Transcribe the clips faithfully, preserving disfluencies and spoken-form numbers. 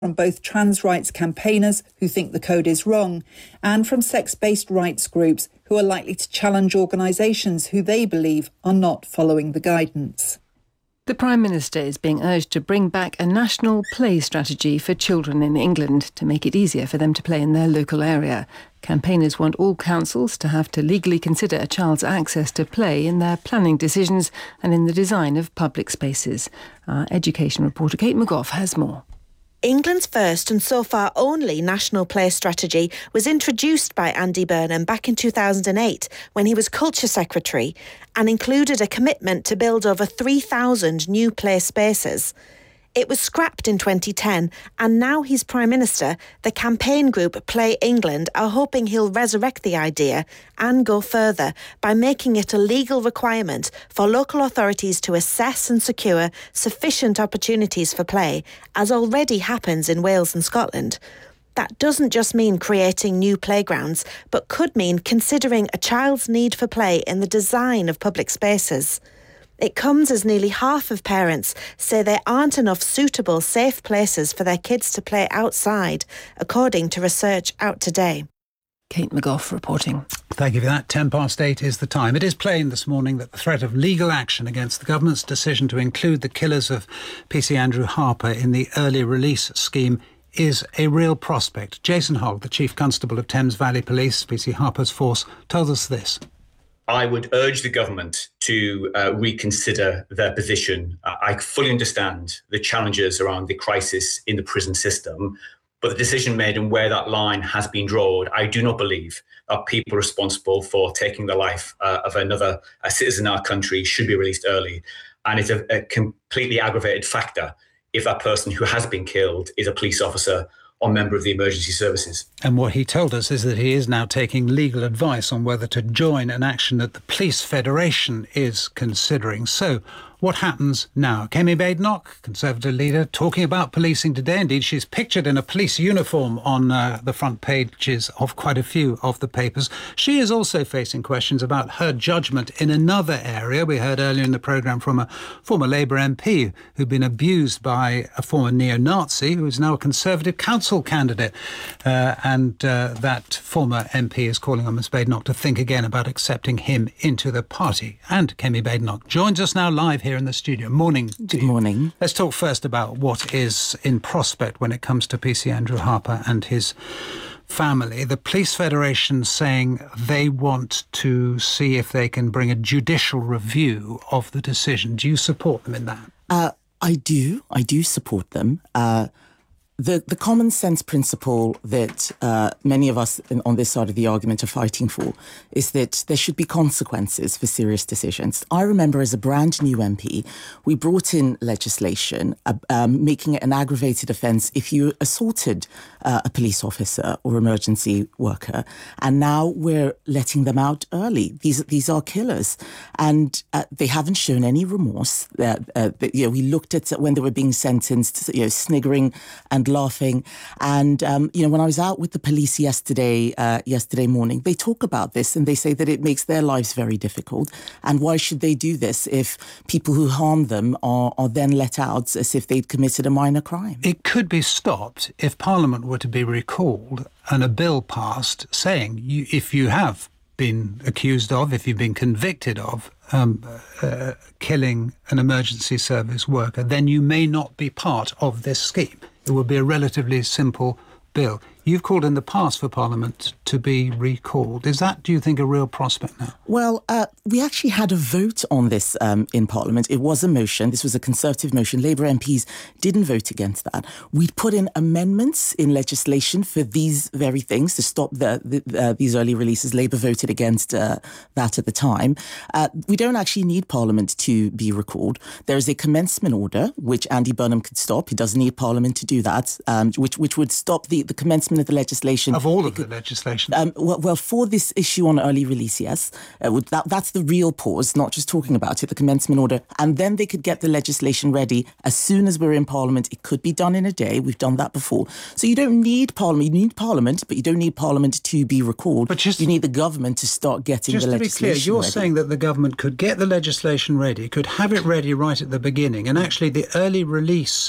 from both trans rights campaigners who think the code is wrong and from sex-based rights groups who are likely to challenge organisations who they believe are not following the guidance. The Prime Minister is being urged to bring back a national play strategy for children in England to make it easier for them to play in their local area. Campaigners want all councils to have to legally consider a child's access to play in their planning decisions and in the design of public spaces. Our education reporter Kate McGough has more. England's first and so far only national play strategy was introduced by Andy Burnham back in two thousand eight when he was Culture Secretary and included a commitment to build over three thousand new play spaces. It was scrapped in twenty ten and now he's Prime Minister, the campaign group Play England are hoping he'll resurrect the idea and go further by making it a legal requirement for local authorities to assess and secure sufficient opportunities for play, as already happens in Wales and Scotland. That doesn't just mean creating new playgrounds, but could mean considering a child's need for play in the design of public spaces. It comes as nearly half of parents say there aren't enough suitable, safe places for their kids to play outside, according to research out today. Kate McGough reporting. Thank you for that. Ten past eight is the time. It is plain this morning that the threat of legal action against the government's decision to include the killers of P C Andrew Harper in the early release scheme is a real prospect. Jason Hogg, the Chief Constable of Thames Valley Police, P C Harper's force, told us this. I would urge the government to uh, reconsider their position. Uh, I fully understand the challenges around the crisis in the prison system, but the decision made and where that line has been drawn, I do not believe that people responsible for taking the life uh, of another a citizen in our country should be released early. And it's a, a completely aggravated factor if that person who has been killed is a police officer or member of the emergency services. And what he told us is that he is now taking legal advice on whether to join an action that the Police Federation is considering. So what happens now? Kemi Badenoch, Conservative leader, talking about policing today. Indeed, she's pictured in a police uniform on uh, the front pages of quite a few of the papers. She is also facing questions about her judgment in another area. We heard earlier in the programme from a former Labour M P who'd been abused by a former neo-Nazi who is now a Conservative council candidate. Uh, and uh, that former M P is calling on Miz Badenoch to think again about accepting him into the party. And Kemi Badenoch joins us now live here in the studio. Morning. Good morning. Let's talk first about what is in prospect when it comes to P C Andrew Harper and his family. The Police Federation saying they want to see if they can bring a judicial review of the decision. Do you support them in that? Uh, I do. I do support them. Uh, The, the common sense principle that uh, many of us in, on this side of the argument are fighting for is that there should be consequences for serious decisions. I remember as a brand new M P, we brought in legislation uh, um, making it an aggravated offence if you assaulted uh, a police officer or emergency worker, and now we're letting them out early. These these are killers, and uh, they haven't shown any remorse. Uh, uh, you know, we looked at when they were being sentenced, you know, sniggering and laughing. And, um, you know, when I was out with the police yesterday, uh, yesterday morning, they talk about this and they say that it makes their lives very difficult. And why should they do this if people who harm them are, are then let out as if they'd committed a minor crime? It could be stopped if Parliament were to be recalled and a bill passed saying you, if you have been accused of, if you've been convicted of um, uh, killing an emergency service worker, then you may not be part of this scheme. It would be a relatively simple bill. You've called in the past for Parliament to be recalled. Is that, do you think, a real prospect now? Well, uh, we actually had a vote on this um, in Parliament. It was a motion. This was a Conservative motion. Labour M Ps didn't vote against that. We'd put in amendments in legislation for these very things to stop the, the, uh, these early releases. Labour voted against uh, that at the time. Uh, we don't actually need Parliament to be recalled. There is a commencement order, which Andy Burnham could stop. He doesn't need Parliament to do that, um, which, which would stop the, the commencement of the legislation. Of all of could, the legislation? Um, well, well, for this issue on early release, yes. Uh, that, that's the real pause, not just talking about it, the commencement order. And then they could get the legislation ready as soon as we're in Parliament. It could be done in a day. We've done that before. So you don't need Parliament. You need Parliament, but you don't need Parliament to be recalled. But just, you need the government to start getting the legislation Just to be clear, you're ready. saying that the government could get the legislation ready, could have it ready right at the beginning, and actually the early release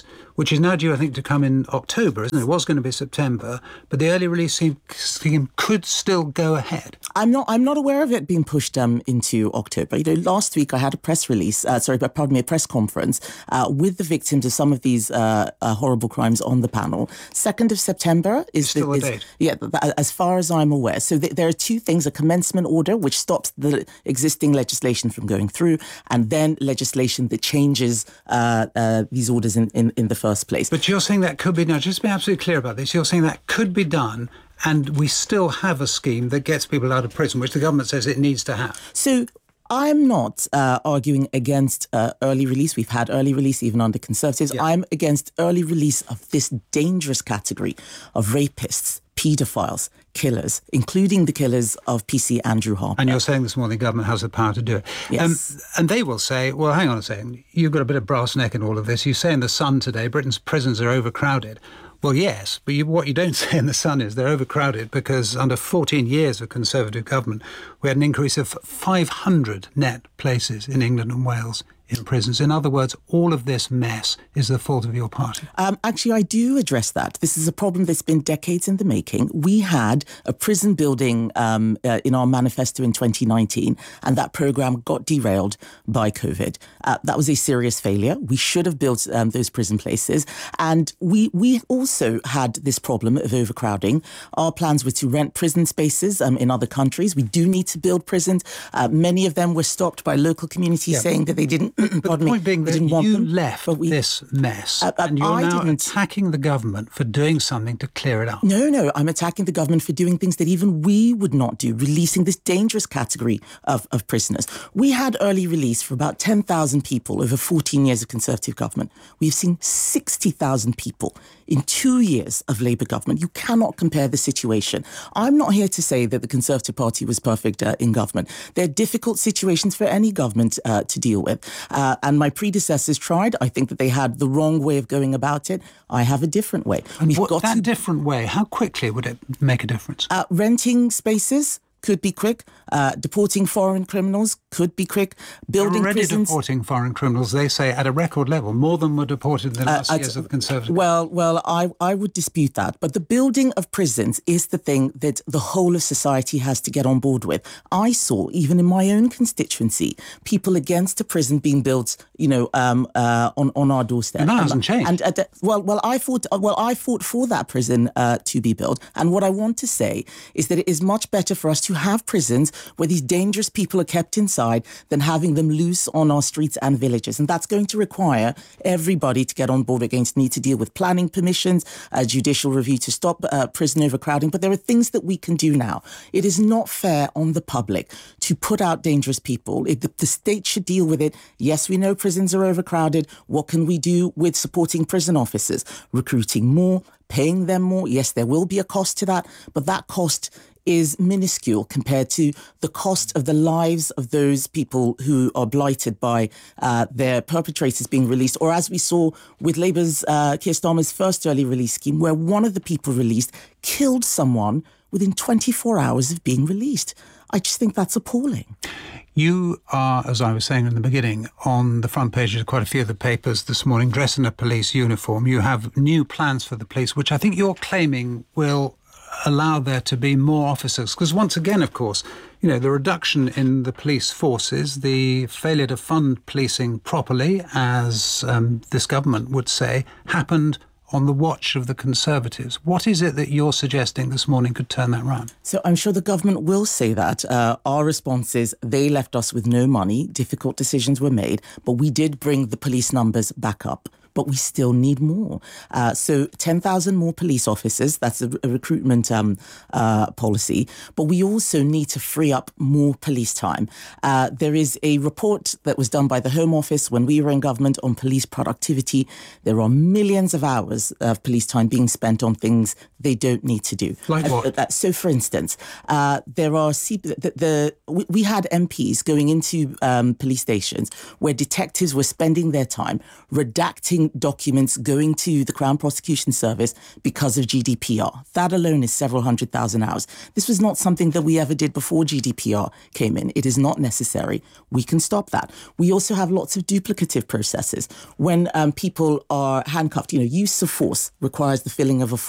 which is now due, I think, to come in October, isn't it? It was going to be September, but the early release scheme could still go ahead. I'm not. I'm not aware of it being pushed um, into October. You know, last week I had a press release. Uh, sorry, but pardon me, a press conference uh, with the victims of some of these uh, uh, horrible crimes on the panel. Second of September is still the, a is, date. Yeah, as far as I'm aware. So th- there are two things: a commencement order, which stops the existing legislation from going through, and then legislation that changes uh, uh, these orders in, in, in the first place. But you're saying that could be done. Just to be absolutely clear about this, you're saying that could be done, and we still have a scheme that gets people out of prison, which the government says it needs to have. So I'm not uh, arguing against uh, early release. We've had early release even under Conservatives. Yeah. I'm against early release of this dangerous category of rapists, paedophiles, killers, including the killers of P C Andrew Harper. And you're saying this morning the government has the power to do it. Yes. Um, and they will say, well, hang on a second, you've got a bit of brass neck in all of this. You say in The Sun today, Britain's prisons are overcrowded. Well, yes, but you, what you don't say in The Sun is they're overcrowded because under fourteen years of Conservative government, we had an increase of five hundred net places in England and Wales in prisons. In other words, all of this mess is the fault of your party. Um, actually, I do address that. This is a problem that's been decades in the making. We had a prison building um, uh, in our manifesto in twenty nineteen, and that programme got derailed by COVID. Uh, that was a serious failure. We should have built um, those prison places. And we, we also had this problem of overcrowding. Our plans were to rent prison spaces um, in other countries. We do need to build prisons. Uh, many of them were stopped by local communities yeah. saying that they didn't But the point me, being that want you them, left we, this mess uh, uh, and you're I now didn't. attacking the government for doing something to clear it up. No, no, I'm attacking the government for doing things that even we would not do, releasing this dangerous category of, of prisoners. We had early release for about ten thousand people over fourteen years of Conservative government. We've seen sixty thousand people in two years of Labour government. You cannot compare the situation. I'm not here to say that the Conservative Party was perfect uh, in government. There are difficult situations for any government uh, to deal with. Uh, and my predecessors tried. I think that they had the wrong way of going about it. I have a different way. And We've what, got that to, different way, how quickly would it make a difference? Uh, renting spaces could be quick. Uh, deporting foreign criminals could be quick. Building already prisons. deporting foreign criminals, they say, at a record level, more than were deported in the last uh, years of Conservative. Well, well, I, I would dispute that. But the building of prisons is the thing that the whole of society has to get on board with. I saw, even in my own constituency, people against a prison being built, you know, um, uh, on on our doorstep. And that hasn't changed. And uh, well, well, I fought. Well, I fought for that prison uh, to be built. And what I want to say is that it is much better for us to have prisons where these dangerous people are kept inside than having them loose on our streets and villages. And that's going to require everybody to get on board. We're going to need to deal with planning permissions, uh, judicial review to stop uh, prison overcrowding. But there are things that we can do now. It is not fair on the public to put out dangerous people. It, the, the state should deal with it. Yes, we know prisons are overcrowded. What can we do with supporting prison officers? Recruiting more, paying them more. Yes, there will be a cost to that, but that cost is minuscule compared to the cost of the lives of those people who are blighted by uh, their perpetrators being released. Or as we saw with Labour's uh, Keir Starmer's first early release scheme, where one of the people released killed someone within twenty-four hours of being released. I just think that's appalling. You are, as I was saying in the beginning, on the front pages of quite a few of the papers this morning, dressed in a police uniform. You have new plans for the police, which I think you're claiming will allow there to be more officers. Because once again, of course, you know, the reduction in the police forces, the failure to fund policing properly, as um, this government would say, happened on the watch of the Conservatives. What is it that you're suggesting this morning could turn that round? So I'm sure the government will say that. Uh, our response is they left us with no money. Difficult decisions were made, but we did bring the police numbers back up. But we still need more. Uh, so ten thousand more police officers, that's a, a recruitment um, uh, policy. But we also need to free up more police time. Uh, there is a report that was done by the Home Office when we were in government on police productivity. There are millions of hours of police time being spent on things they don't need to do. Like what? Uh, so, for instance, uh, there are C- the, the we, we had M Ps going into um, police stations where detectives were spending their time redacting stopping documents going to the Crown Prosecution Service because of G D P R. That alone is several hundred thousand hours. This was not something that we ever did before G D P R came in. It is not necessary. We can stop that. We also have lots of duplicative processes. When um, people are handcuffed, you know, use of force requires the filling of a